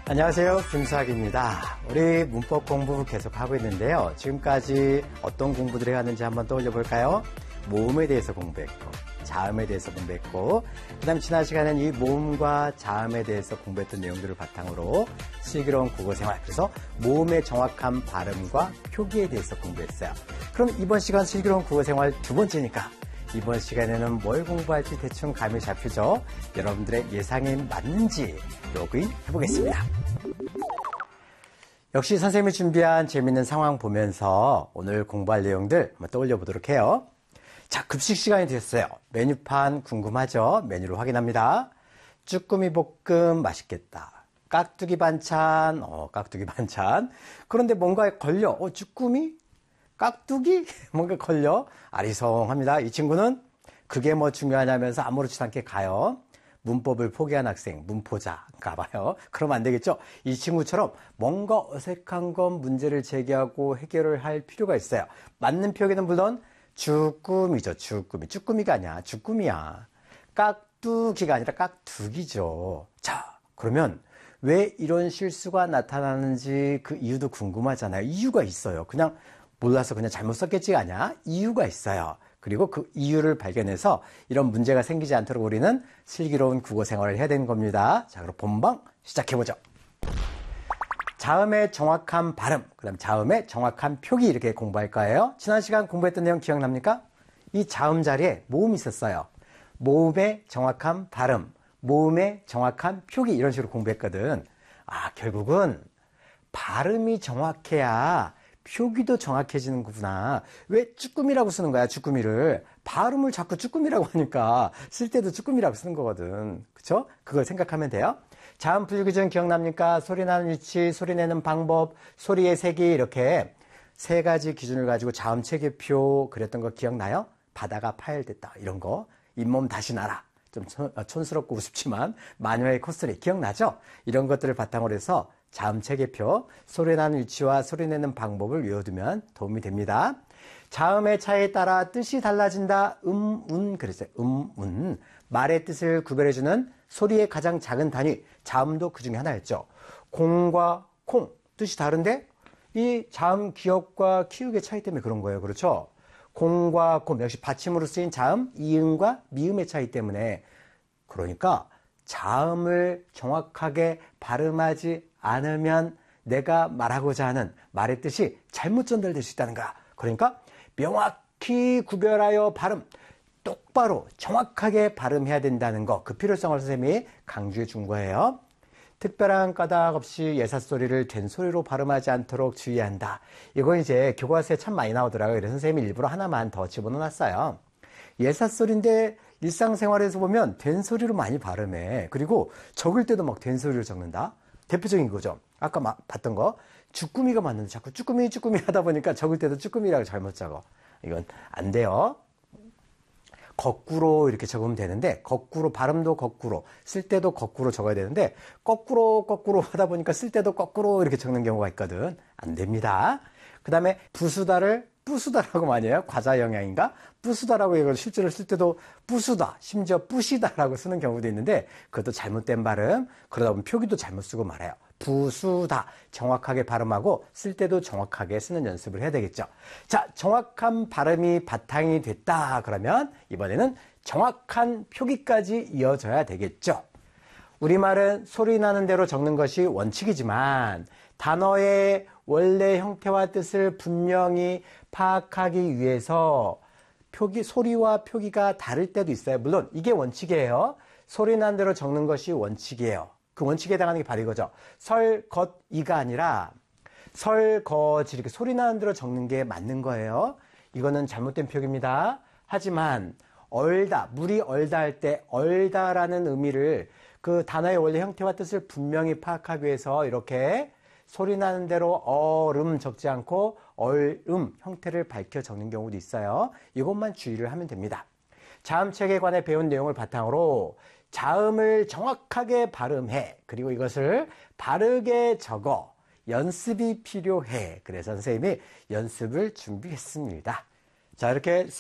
안녕하세요. 김수학입니다. 우리 문법 공부 계속하고 있는데요. 지금까지 어떤 공부들을 해왔는지 한번 떠올려 볼까요? 모음에 대해서 공부했고, 자음에 대해서 공부했고, 그 다음 지난 시간에는 이 모음과 자음에 대해서 공부했던 내용들을 바탕으로 슬기로운 국어생활, 그래서 모음의 정확한 발음과 표기에 대해서 공부했어요. 그럼 이번 시간 슬기로운 국어생활 두 번째니까 이번 시간에는 뭘 공부할지 대충 감이 잡히죠? 여러분들의 예상에 맞는지 로그인 해보겠습니다. 역시 선생님이 준비한 재미있는 상황 보면서 오늘 공부할 내용들 한번 떠올려 보도록 해요. 자, 급식 시간이 됐어요. 메뉴판 궁금하죠? 메뉴를 확인합니다. 쭈꾸미 볶음 맛있겠다. 깍두기 반찬, 깍두기 반찬. 그런데 뭔가에 걸려. 쭈꾸미? 깍두기? 뭔가 걸려? 아리송합니다. 이 친구는 그게 뭐 중요하냐면서 아무렇지도 않게 가요. 문법을 포기한 학생, 문포자인가 봐요. 그러면 안 되겠죠? 이 친구처럼 뭔가 어색한 건 문제를 제기하고 해결을 할 필요가 있어요. 맞는 표기는 물론 쭈꾸미죠. 쭈꾸미. 쭈꾸미가 아니야. 쭈꾸미야. 깍두기가 아니라 깍두기죠. 자, 그러면 왜 이런 실수가 나타나는지 그 이유도 궁금하잖아요. 이유가 있어요. 그냥 몰라서 그냥 잘못 썼겠지가 아니야. 이유가 있어요. 그리고 그 이유를 발견해서 이런 문제가 생기지 않도록 우리는 슬기로운 국어 생활을 해야 되는 겁니다. 자, 그럼 본방 시작해보죠. 자음의 정확한 발음, 그 다음 자음의 정확한 표기 이렇게 공부할 거예요. 지난 시간 공부했던 내용 기억납니까? 이 자음 자리에 모음이 있었어요. 모음의 정확한 발음, 모음의 정확한 표기 이런 식으로 공부했거든. 결국은 발음이 정확해야 표기도 정확해지는 거구나. 왜 쭈꾸미라고 쓰는 거야, 쭈꾸미를. 발음을 자꾸 쭈꾸미라고 하니까 쓸 때도 쭈꾸미라고 쓰는 거거든. 그쵸? 그걸 생각하면 돼요. 자음 풀기 기준 기억납니까? 소리 나는 위치, 소리 내는 방법, 소리의 색이 이렇게 세 가지 기준을 가지고 자음 체계표 그렸던 거 기억나요? 바다가 파열됐다. 이런 거. 잇몸 다시 나라. 좀 촌스럽고 우습지만 마녀의 콧소리 기억나죠? 이런 것들을 바탕으로 해서 자음 체계표, 소리 나는 위치와 소리 내는 방법을 외워두면 도움이 됩니다. 자음의 차이에 따라 뜻이 달라진다. 그랬어요. 말의 뜻을 구별해주는 소리의 가장 작은 단위, 자음도 그 중에 하나였죠. 공과 콩, 뜻이 다른데 이 자음 기억과 키읔의 차이 때문에 그런 거예요. 그렇죠? 공과 곰, 역시 받침으로 쓰인 자음, 이응과 미음의 차이 때문에. 그러니까 자음을 정확하게 발음하지 않으면 내가 말하고자 하는 말의 뜻이 잘못 전달될 수 있다는 거야. 그러니까 명확히 구별하여 발음, 똑바로 정확하게 발음해야 된다는 거, 그 필요성을 선생님이 강조해 준 거예요. 특별한 까닭 없이 예삿소리를 된소리로 발음하지 않도록 주의한다. 이건 이제 교과서에 참 많이 나오더라고요. 그래서 선생님이 일부러 하나만 더 집어넣어놨어요. 예삿소리인데 일상생활에서 보면 된소리로 많이 발음해. 그리고 적을 때도 막 된소리로 적는다. 대표적인 거죠. 아까 봤던 거. 쭈꾸미가 맞는데 자꾸 쭈꾸미 하다 보니까 적을 때도 쭈꾸미라고 잘못 적어. 이건 안 돼요. 거꾸로 이렇게 적으면 되는데 거꾸로 발음도 거꾸로 쓸 때도 거꾸로 적어야 되는데 거꾸로 하다 보니까 쓸 때도 거꾸로 이렇게 적는 경우가 있거든. 안 됩니다. 그 다음에 부수다를 뿌수다라고 많이 해요. 과자 영양인가? 뿌수다라고 이걸 실제로 쓸 때도 뿌수다, 심지어 뿌시다라고 쓰는 경우도 있는데 그것도 잘못된 발음. 그러다 보면 표기도 잘못 쓰고 말해요. 부수다 정확하게 발음하고 쓸 때도 정확하게 쓰는 연습을 해야 되겠죠. 자, 정확한 발음이 바탕이 됐다 그러면 이번에는 정확한 표기까지 이어져야 되겠죠. 우리말은 소리 나는 대로 적는 것이 원칙이지만 단어의 원래 형태와 뜻을 분명히 파악하기 위해서 소리와 표기가 다를 때도 있어요. 물론 이게 원칙이에요. 소리 나는 대로 적는 것이 원칙이에요. 그 원칙에 해당하는 게 바로 이거죠. 설, 것, 이가 아니라 설, 거, 지 이렇게 소리 나는 대로 적는 게 맞는 거예요. 이거는 잘못된 표기입니다. 하지만 얼다, 물이 얼다 할 때 얼다라는 의미를 그 단어의 원래 형태와 뜻을 분명히 파악하기 위해서 이렇게 소리 나는 대로 얼음 적지 않고 얼음 형태를 밝혀 적는 경우도 있어요. 이것만 주의를 하면 됩니다. 자음책에 관해 배운 내용을 바탕으로 자음을 정확하게 발음해. 그리고 이것을 바르게 적어. 연습이 필요해. 그래서 선생님이 연습을 준비했습니다. 자, 이렇게